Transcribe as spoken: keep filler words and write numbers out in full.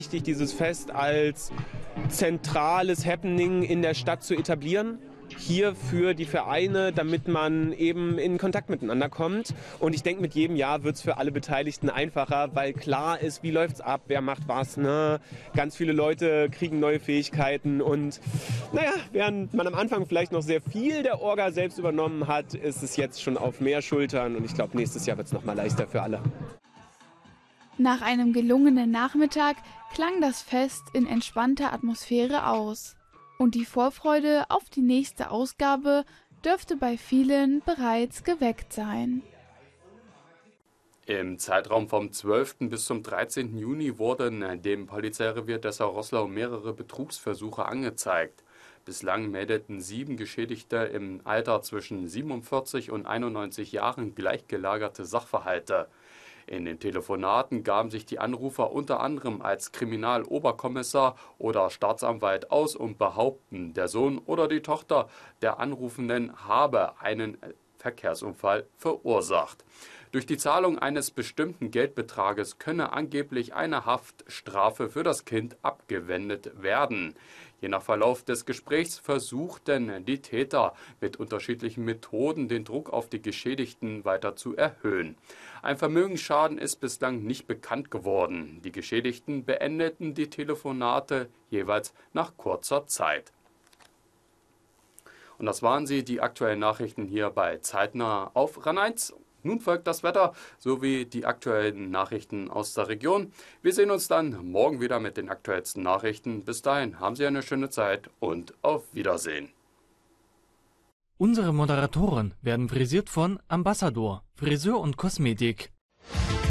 Wichtig, dieses Fest als zentrales Happening in der Stadt zu etablieren. Hier für die Vereine, damit man eben in Kontakt miteinander kommt. Und ich denke, mit jedem Jahr wird es für alle Beteiligten einfacher, weil klar ist, wie läuft's ab, wer macht was. Ne? Ganz viele Leute kriegen neue Fähigkeiten. Und naja, während man am Anfang vielleicht noch sehr viel der Orga selbst übernommen hat, ist es jetzt schon auf mehr Schultern. Und ich glaube, nächstes Jahr wird es noch mal leichter für alle. Nach einem gelungenen Nachmittag klang das Fest in entspannter Atmosphäre aus. Und die Vorfreude auf die nächste Ausgabe dürfte bei vielen bereits geweckt sein. Im Zeitraum vom zwölften bis zum dreizehnten Juni wurden dem Polizeirevier Dessau-Roßlau mehrere Betrugsversuche angezeigt. Bislang meldeten sieben Geschädigte im Alter zwischen siebenundvierzig und einundneunzig Jahren gleichgelagerte Sachverhalte. In den Telefonaten gaben sich die Anrufer unter anderem als Kriminaloberkommissar oder Staatsanwalt aus und behaupten, der Sohn oder die Tochter der Anrufenden habe einen Verkehrsunfall verursacht. Durch die Zahlung eines bestimmten Geldbetrages könne angeblich eine Haftstrafe für das Kind abgewendet werden. Je nach Verlauf des Gesprächs versuchten die Täter mit unterschiedlichen Methoden den Druck auf die Geschädigten weiter zu erhöhen. Ein Vermögensschaden ist bislang nicht bekannt geworden. Die Geschädigten beendeten die Telefonate jeweils nach kurzer Zeit. Und das waren sie, die aktuellen Nachrichten hier bei Zeitnah auf RAN eins. Nun folgt das Wetter sowie die aktuellen Nachrichten aus der Region. Wir sehen uns dann morgen wieder mit den aktuellsten Nachrichten. Bis dahin haben Sie eine schöne Zeit und auf Wiedersehen. Unsere Moderatoren werden frisiert von Ambassador, Friseur und Kosmetik.